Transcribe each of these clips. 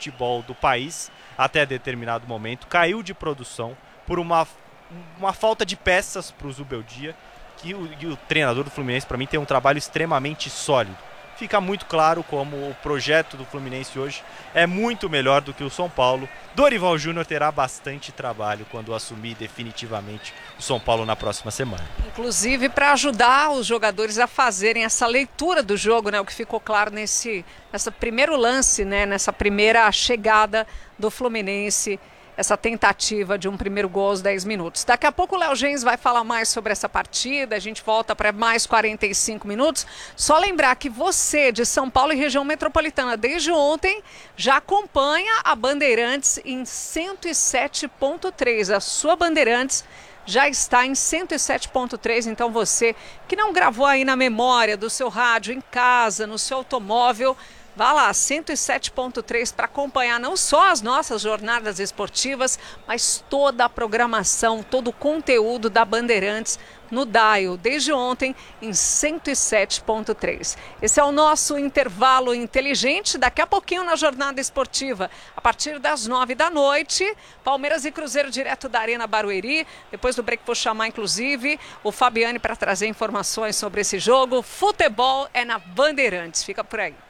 futebol do país até determinado momento, caiu de produção por uma falta de peças para o Zubeldia, e o treinador do Fluminense, para mim, tem um trabalho extremamente sólido. Fica muito claro como o projeto do Fluminense hoje é muito melhor do que o São Paulo. Dorival Júnior terá bastante trabalho quando assumir definitivamente o São Paulo na próxima semana. Inclusive para ajudar os jogadores a fazerem essa leitura do jogo, né? O que ficou claro nessa primeiro lance, né? Nessa primeira chegada do Fluminense, essa tentativa de um primeiro gol aos 10 minutos. Daqui a pouco o Léo Gens vai falar mais sobre essa partida, a gente volta para mais 45 minutos. Só lembrar que você de São Paulo e região metropolitana desde ontem já acompanha a Bandeirantes em 107.3. A sua Bandeirantes já está em 107.3, então você que não gravou aí na memória do seu rádio, em casa, no seu automóvel, vá lá, 107.3 para acompanhar não só as nossas jornadas esportivas, mas toda a programação, todo o conteúdo da Bandeirantes no Dial, desde ontem em 107.3. Esse é o nosso intervalo inteligente. Daqui a pouquinho na jornada esportiva, a partir das 9 da noite, Palmeiras e Cruzeiro direto da Arena Barueri. Depois do break vou chamar inclusive o Fabiane para trazer informações sobre esse jogo. Futebol é na Bandeirantes, fica por aí.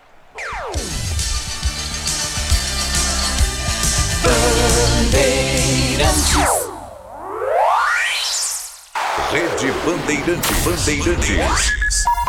Bandeirantes. Rede Bandeirantes.